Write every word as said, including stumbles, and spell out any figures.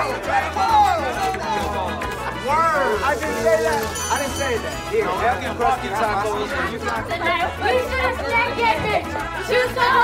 Word! I didn't say that. I didn't say that. Here, Elkin Crusty tacos. We should have stayed getting it. Shoot